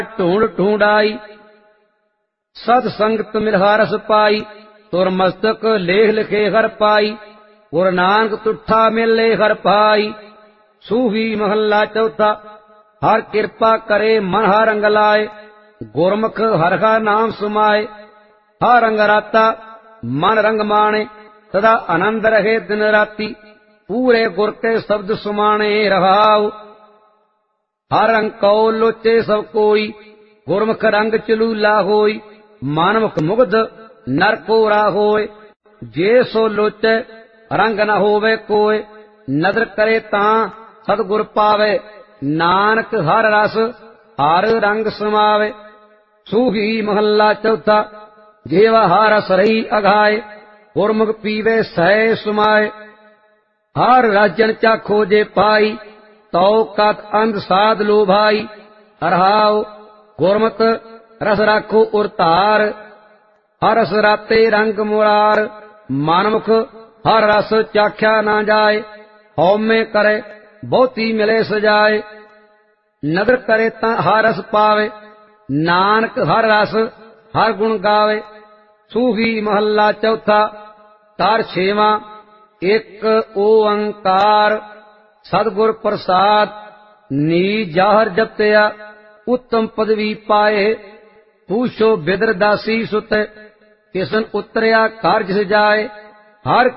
ढूंढ ढूंढाई, सत संगत मिलहा रस पाई, तुर मस्तक लेख लिखे हर पाई, गुरु नानक तुठा मिले हर पाई। सूही महला चौथा। हर कृपा करे मन हर रंग लाए, गुरमुख हर का नाम सुमाए। हर रंग राता मन रंग माणे, सदा आनंद रहे दिन राती। पूरे गुर के शब्द सुमाणे रहाओ, हर रंग कौ लोचे सब कोई, गुरमुख रंग चलूला होई। मानमुख मुग्ध नर कोरा होए, जे सो लोचे रंग न होवे कोय। नदर करे तां सतगुर पावे, नानक हर रस हर रंग समावे। सूही महला चौथा। जेवा हर रस रही अघाए, गुरमुख पीवे सह सुमाए। हर राजन चाखो जे पाई, तौ कत अंध साध लो भाई। हरहाओ गुरमत रस राखो उरतार, हर रस राते रंग मुरार। मनमुख हर रस चाख्या ना जाए, हौमे करे बहुती मिले सजाए। नदर करे तां हर रस पावे, नानक हर रस हर गुण गावे। सूही महला चौथा। कार छेवा। एक ओंकार सतगुर प्रसाद, नीज जाहर जपया उत्तम पदवी पाए। पूछो बिदर दासी सुत, किसन उतरया कारज जाए। हर